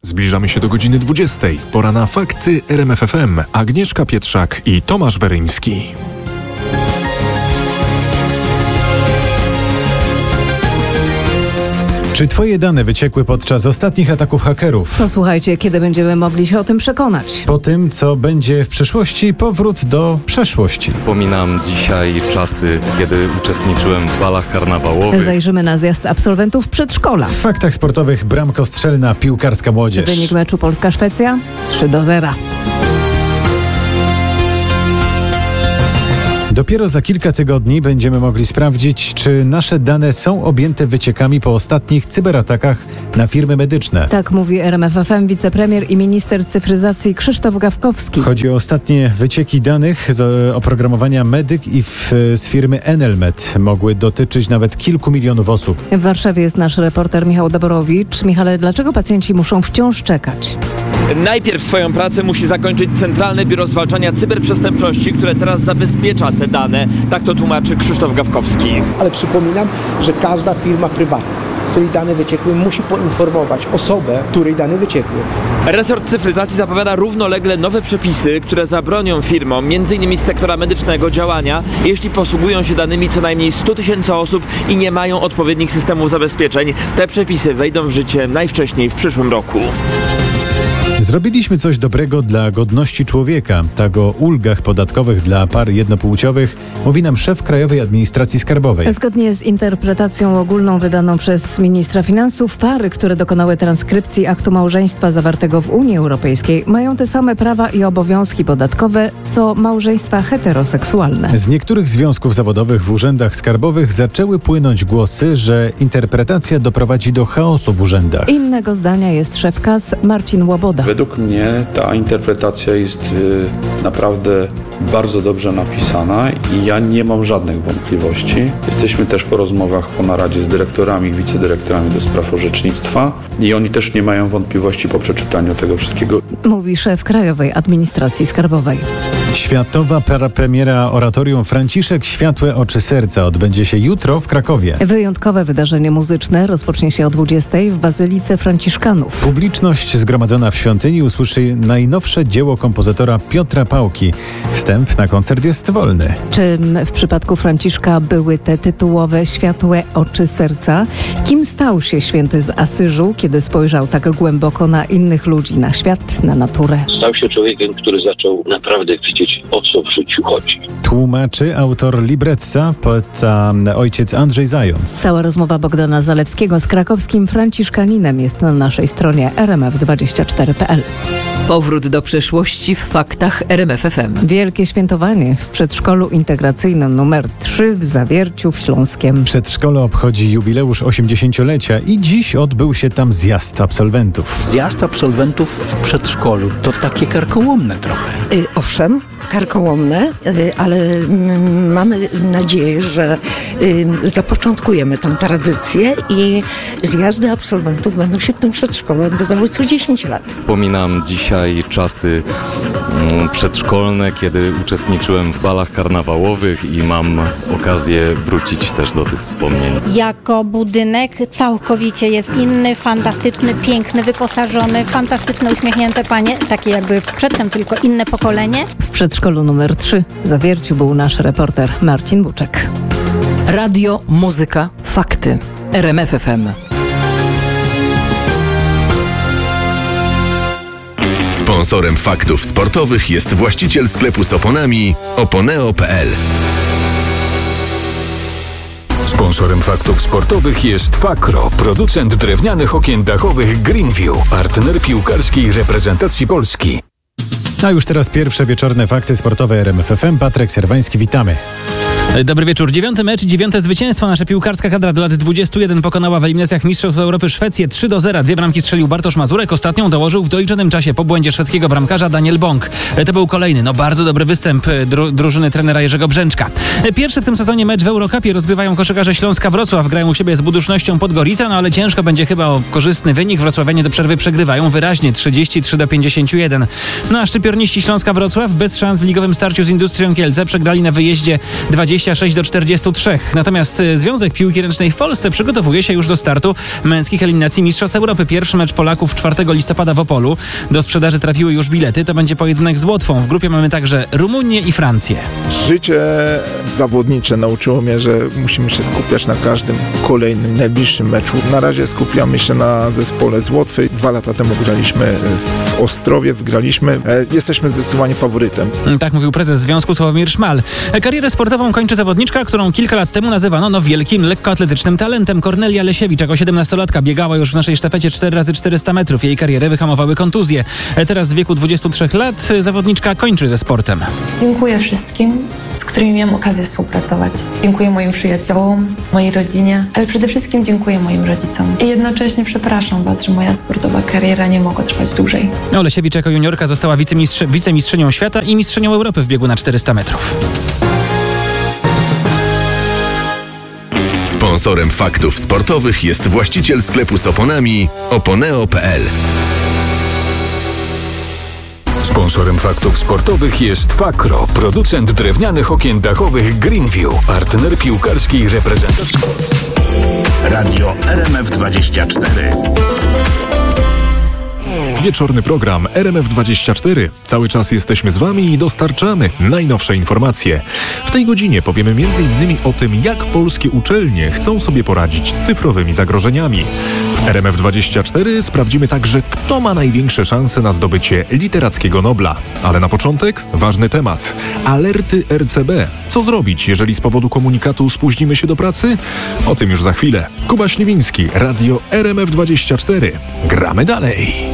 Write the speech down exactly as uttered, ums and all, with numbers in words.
Zbliżamy się do godziny dwudziestej. Pora na Fakty R M F F M. Agnieszka Pietrzak i Tomasz Weryński. Czy twoje dane wyciekły podczas ostatnich ataków hakerów? Posłuchajcie, kiedy będziemy mogli się o tym przekonać. Po tym, co będzie w przyszłości, powrót do przeszłości. Wspominam dzisiaj czasy, kiedy uczestniczyłem w balach karnawałowych. Zajrzymy na zjazd absolwentów przedszkola. W faktach sportowych bramkostrzelna piłkarska młodzież. Wynik meczu Polska-Szwecja trzy do zera. Dopiero za kilka tygodni będziemy mogli sprawdzić, czy nasze dane są objęte wyciekami po ostatnich cyberatakach na firmy medyczne. Tak mówi R M F F M wicepremier i minister cyfryzacji Krzysztof Gawkowski. Chodzi o ostatnie wycieki danych z oprogramowania Medyk i w, z firmy Enelmed. Mogły dotyczyć nawet kilku milionów osób. W Warszawie jest nasz reporter Michał Doborowicz. Michale, dlaczego pacjenci muszą wciąż czekać? Najpierw swoją pracę musi zakończyć Centralne Biuro Zwalczania Cyberprzestępczości, które teraz zabezpiecza te dane. Tak to tłumaczy Krzysztof Gawkowski. Ale przypominam, że każda firma prywatna, której dane wyciekły, musi poinformować osobę, której dane wyciekły. Resort cyfryzacji zapowiada równolegle nowe przepisy, które zabronią firmom, między innymi z sektora medycznego, działania, jeśli posługują się danymi co najmniej sto tysięcy osób i nie mają odpowiednich systemów zabezpieczeń. Te przepisy wejdą w życie najwcześniej w przyszłym roku. Zrobiliśmy coś dobrego dla godności człowieka. Tak o ulgach podatkowych dla par jednopłciowych mówi nam szef Krajowej Administracji Skarbowej. Zgodnie z interpretacją ogólną wydaną przez ministra finansów, pary, które dokonały transkrypcji aktu małżeństwa zawartego w Unii Europejskiej, mają te same prawa i obowiązki podatkowe, co małżeństwa heteroseksualne. Z niektórych związków zawodowych w urzędach skarbowych zaczęły płynąć głosy, że interpretacja doprowadzi do chaosu w urzędach. Innego zdania jest szef K A S Marcin Łoboda. Według mnie ta interpretacja jest y, naprawdę bardzo dobrze napisana i ja nie mam żadnych wątpliwości. Jesteśmy też po rozmowach po naradzie z dyrektorami, wicedyrektorami do spraw orzecznictwa i oni też nie mają wątpliwości po przeczytaniu tego wszystkiego. Mówi szef Krajowej Administracji Skarbowej. Światowa premiera oratorium Franciszek Światłe Oczy Serca odbędzie się jutro w Krakowie. Wyjątkowe wydarzenie muzyczne rozpocznie się o dwudziestej w Bazylice Franciszkanów. Publiczność zgromadzona w świątyni usłyszy najnowsze dzieło kompozytora Piotra Pałki. Wstęp na koncert jest wolny. Czym w przypadku Franciszka były te tytułowe Światłe Oczy Serca? Kim stał się święty z Asyżu, kiedy spojrzał tak głęboko na innych ludzi, na świat, na naturę? Stał się człowiekiem, który zaczął naprawdę widzieć, o co w życiu chodzi. Tłumaczy autor libretta, poeta ojciec Andrzej Zając. Cała rozmowa Bogdana Zalewskiego z krakowskim franciszkaninem jest na naszej stronie r m f dwadzieścia cztery kropka p l. Powrót do przeszłości w faktach R M F F M. Wielkie świętowanie w przedszkolu integracyjnym numer trzy w Zawierciu w Śląskiem. Przedszkole obchodzi jubileusz osiemdziesięciolecia i dziś odbył się tam zjazd absolwentów. Zjazd absolwentów w przedszkolu to takie karkołomne trochę. Y, owszem, karkołomne, y, ale y, mamy nadzieję, że y, zapoczątkujemy tę tradycję i zjazdy absolwentów będą się w tym przedszkolu odbywały co dziesięć lat. Wspominam dzisiaj czasy mm, przedszkolne, kiedy uczestniczyłem w balach karnawałowych i mam okazję wrócić też do tych wspomnień. Jako budynek całkowicie jest inny, fantastyczny, piękny, wyposażony, fantastyczne, uśmiechnięte panie, takie jakby przedtem tylko inne pokolenie. W przedszkolu numer trzy w Zawierciu był nasz reporter Marcin Buczek. Radio, muzyka, fakty. R M F F M. Sponsorem faktów sportowych jest właściciel sklepu z oponami oponeo kropka p l. Sponsorem faktów sportowych jest Fakro, producent drewnianych okien dachowych Greenview, partner piłkarskiej reprezentacji Polski. A już teraz pierwsze wieczorne fakty sportowe R M F F M. Patryk Serwański, witamy. Dobry wieczór. Dziewiąty mecz i dziewiąte zwycięstwo. Nasza piłkarska kadra do lat dwudziestu jeden pokonała w eliminacjach Mistrzostw Europy Szwecję trzy do zera. Dwie bramki strzelił Bartosz Mazurek. Ostatnią dołożył w doliczonym czasie po błędzie szwedzkiego bramkarza Daniel Bąk. To był kolejny, no bardzo dobry występ dru- drużyny trenera Jerzego Brzęczka. Pierwszy w tym sezonie mecz w Eurocupie rozgrywają koszykarze Śląska Wrocław. Grają u siebie z Budusznością Podgorica, no ale ciężko będzie chyba o korzystny wynik. Wrocławianie do przerwy przegrywają wyraźnie trzydzieści trzy do pięćdziesięciu jeden. No a szczypiorniści Śląska Wrocław bez szans w ligowym starciu z Industrią Kielce przegrali na wyjeździe dwadzieścia dwadzieścia sześć do czterdziestu trzech. Natomiast Związek Piłki Ręcznej w Polsce przygotowuje się już do startu męskich eliminacji Mistrzostw Europy. Pierwszy mecz Polaków czwartego listopada w Opolu. Do sprzedaży trafiły już bilety. To będzie pojedynek z Łotwą. W grupie mamy także Rumunię i Francję. Życie zawodnicze nauczyło mnie, że musimy się skupiać na każdym kolejnym, najbliższym meczu. Na razie skupiamy się na zespole z Łotwy. Dwa lata temu graliśmy w Ostrowie, wygraliśmy. Jesteśmy zdecydowanie faworytem. Tak mówił prezes Związku Sławomir Szmal. Karierę sportową kończy zawodniczka, którą kilka lat temu nazywano no, wielkim lekkoatletycznym talentem. Kornelia Lesiewicz jako siedemnastolatka biegała już w naszej sztafecie cztery razy czterysta metrów. Jej karierę wyhamowały kontuzje. Teraz w wieku dwudziestu trzech lat zawodniczka kończy ze sportem. Dziękuję wszystkim, z którymi miałam okazję współpracować. Dziękuję moim przyjaciołom, mojej rodzinie, ale przede wszystkim dziękuję moim rodzicom. I jednocześnie przepraszam Was, że moja sportowa kariera nie mogła trwać dłużej. Lesiewicz jako juniorka została wicemistrz, wicemistrzynią świata i mistrzynią Europy w biegu na czterysta metrów. Sponsorem faktów sportowych jest właściciel sklepu z oponami oponeo kropka p l. Sponsorem faktów sportowych jest Fakro, producent drewnianych okien dachowych Greenview, partner piłkarskiej reprezentacji. Radio R M F dwadzieścia cztery. Wieczorny program R M F dwadzieścia cztery. Cały czas jesteśmy z Wami i dostarczamy najnowsze informacje. W tej godzinie powiemy między innymi o tym, jak polskie uczelnie chcą sobie poradzić z cyfrowymi zagrożeniami. W R M F dwadzieścia cztery sprawdzimy także, kto ma największe szanse na zdobycie literackiego Nobla. Ale na początek ważny temat. Alerty R C B. Co zrobić, jeżeli z powodu komunikatu spóźnimy się do pracy? O tym już za chwilę. Kuba Śliwiński, Radio R M F dwadzieścia cztery. Gramy dalej.